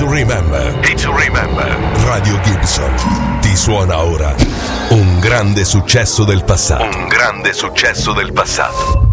remember. Radio Gibson ti suona ora un grande successo del passato.